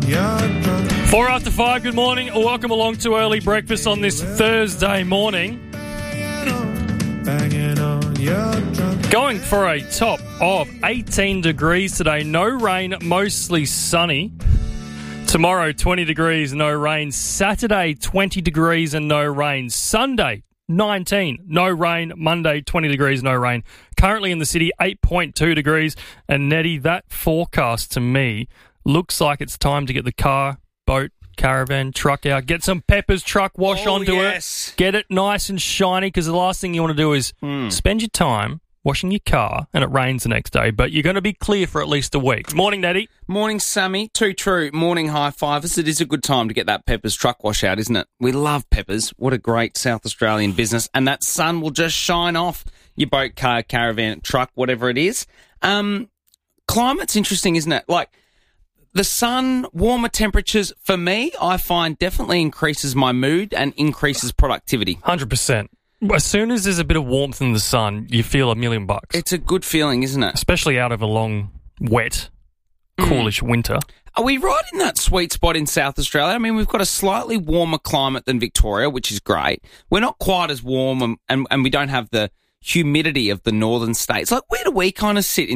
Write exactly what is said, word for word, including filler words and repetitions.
Four after five, good morning. Welcome along to Early Breakfast on this Thursday morning. Going for a top of eighteen degrees today. No rain, mostly sunny. Tomorrow, twenty degrees, no rain. Saturday, twenty degrees and no rain. Sunday, nineteen, no rain. Monday, twenty degrees, no rain. Currently in the city, eight point two degrees. And Nettie, that forecast to me looks like it's time to get the car, boat, caravan, truck out. Get some Peppers truck wash oh, onto yes. it. Get it nice and shiny, because the last thing you want to do is mm. spend your time washing your car and it rains the next day. But you're going to be clear for at least a week. Morning, Nettie. Morning, Sammy. Too true. Morning, high fivers. It is a good time to get that Peppers truck wash out, isn't it? We love Peppers. What a great South Australian business. And that sun will just shine off your boat, car, caravan, truck, whatever it is. Um, climate's interesting, isn't it? Like, the sun, warmer temperatures, for me, I find definitely increases my mood and increases productivity. one hundred percent. As soon as there's a bit of warmth in the sun, you feel a million bucks. It's a good feeling, isn't it? Especially out of a long, wet, coolish mm. winter. Are we right in that sweet spot in South Australia? I mean, we've got a slightly warmer climate than Victoria, which is great. We're not quite as warm, and, and, and we don't have the humidity of the northern states. Like, where do we kind of sit in